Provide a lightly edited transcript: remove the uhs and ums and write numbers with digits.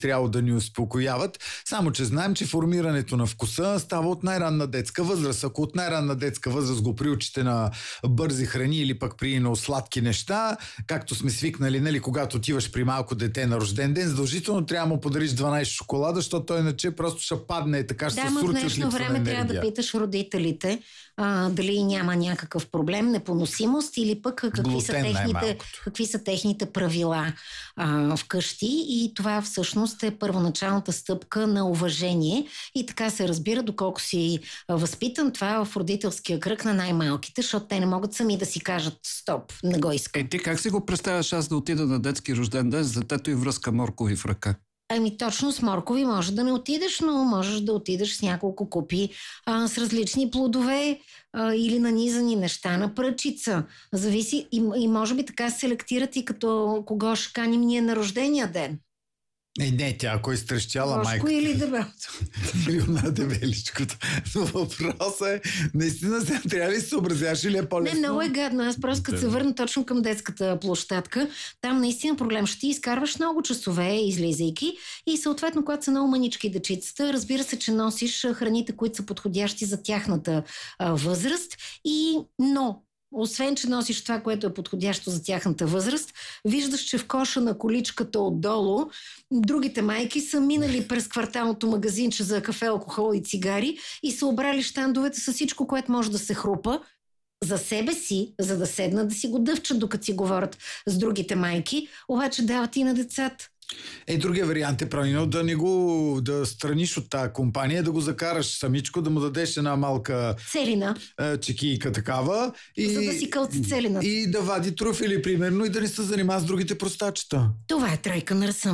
трябва да ни успокояват. Само, че знаем, че формирането на вкуса става от най-ранна детска възраст. Ако от най-ранна детска възраст го приучите на бързи храни или пък при на сладки неща, както сме свикнали, нали, когато отиваш при малко дете на рожден ден, задължително трябва да му подариш 12 шоколада, защото той иначе просто ще падне и така ще се срути от липса на енергия. Да, в днешно време трябва да питаш родителите дали няма някакъв проблем, непоносимост или пък какви са техните правила вкъщи, и това всъщност е първоначалната стъпка на уважение и така се разбира доколко си възпитан. Това в родителския кръг на най-малките, защото те не могат сами да си кажат стоп, не го искам. Ти как си го представяш аз да отида на детски рожден ден с детето и връзка моркови в ръка? Точно с моркови може да не отидеш, но можеш да отидеш с няколко купи с различни плодове или нанизани неща на пръчица. Зависи и може би така селектират и като кого ще каним ние на рождения ден. Не, тя ако е изтрещяла майка. Лошко или дебелото? Или на дебеличкото. Но въпросът е, наистина се трябва ли се съобразяваш или е по-лесно? Не, много е гадно. Аз просто като се върна точно към детската площадка, там наистина проблем. Ще ти изкарваш много часове, излизайки, и съответно, когато са много манички дечицата, разбира се, че носиш храните, които са подходящи за тяхната възраст, но освен, че носиш това, което е подходящо за тяхната възраст, виждаш, че в коша на количката отдолу другите майки са минали през кварталното магазинче за кафе, алкохол и цигари и са обрали щандовете с всичко, което може да се хрупа за себе си, за да седнат да си го дъвчат, докато си говорят с другите майки, обаче дават и на децата. Другия вариант е правилно да страниш от тази компания, да го закараш самичко, да му дадеш една малка целина, чекийка такава, за да си кълци целината. И да вади труфели, примерно, и да не се занимава с другите простачета. Това е тройка на ръса.